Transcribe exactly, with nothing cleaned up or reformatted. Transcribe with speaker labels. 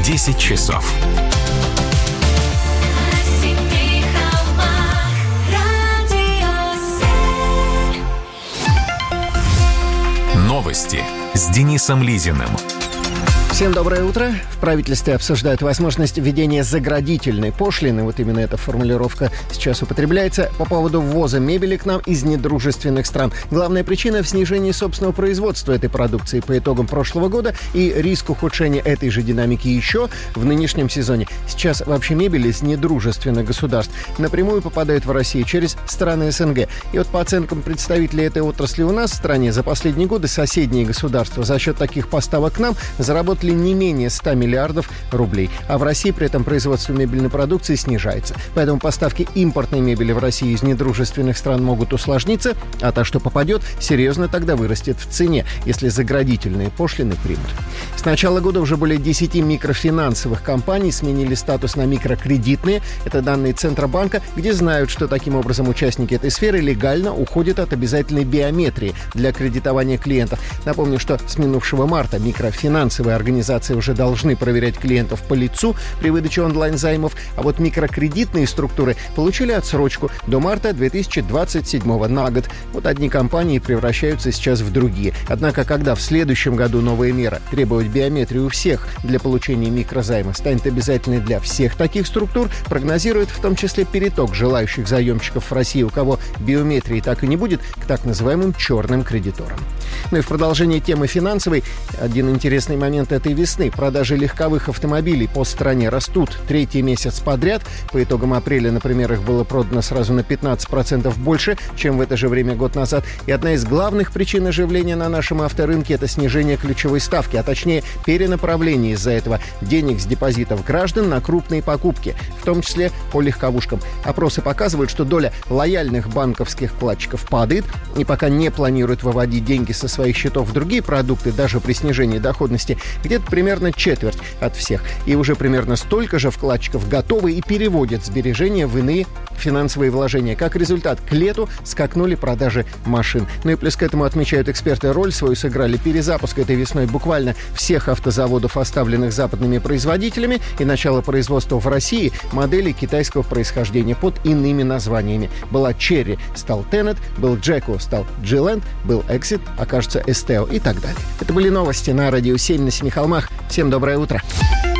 Speaker 1: десять часов. Новости с Денисом Лизиным.
Speaker 2: Всем доброе утро. В правительстве обсуждают возможность введения заградительной пошлины. Вот именно эта формулировка сейчас употребляется по поводу ввоза мебели к нам из недружественных стран. Главная причина в снижении собственного производства этой продукции по итогам прошлого года и риск ухудшения этой же динамики еще в нынешнем сезоне. Сейчас вообще мебель из недружественных государств напрямую попадает в Россию через страны СНГ. И вот по оценкам представителей этой отрасли у нас в стране за последние годы соседние государства за счет таких поставок к нам заработали не менее ста миллиардов рублей. А в России при этом производство мебельной продукции снижается. Поэтому поставки импортной мебели в Россию из недружественных стран могут усложниться, а та, что попадет, серьезно тогда вырастет в цене, если заградительные пошлины примут. С начала года уже более десяти микрофинансовых компаний сменили статус на микрокредитные. Это данные Центробанка, где знают, что таким образом участники этой сферы легально уходят от обязательной биометрии для кредитования клиентов. Напомню, что с минувшего марта микрофинансовые организации Организации уже должны проверять клиентов по лицу при выдаче онлайн-займов, а вот микрокредитные структуры получили отсрочку до марта две тысячи двадцать седьмого на год. Вот одни компании превращаются сейчас в другие. Однако, когда в следующем году новая мера требовать биометрию у всех для получения микрозайма станет обязательной для всех таких структур, прогнозирует в том числе переток желающих заемщиков в России, у кого биометрии так и не будет, к так называемым черным кредиторам. Ну и в продолжение темы финансовой, один интересный момент этой весны. Продажи легковых автомобилей по стране растут третий месяц подряд. По итогам апреля, например, их было продано сразу на пятнадцать процентов больше, чем в это же время год назад. И одна из главных причин оживления на нашем авторынке – это снижение ключевой ставки, а точнее перенаправление из-за этого денег с депозитов граждан на крупные покупки, в том числе по легковушкам. Опросы показывают, что доля лояльных банковских вкладчиков падает, и пока не планируют выводить деньги со своих счетов в другие продукты, даже при снижении доходности, где-то примерно четверть от всех. И уже примерно столько же вкладчиков готовы и переводят сбережения в иные финансовые вложения. Как результат, к лету скакнули продажи машин. Ну и плюс к этому, отмечают эксперты, роль свою сыграли перезапуск этой весной буквально всех автозаводов, оставленных западными производителями, и начало производства в России моделей китайского происхождения под иными названиями. Была Cherry, стал Tenet, был Jacko, стал G-Land, был Exit, окажется Esteo и так далее. Это были новости на Радио семь на Семи холмах. Всем доброе утро.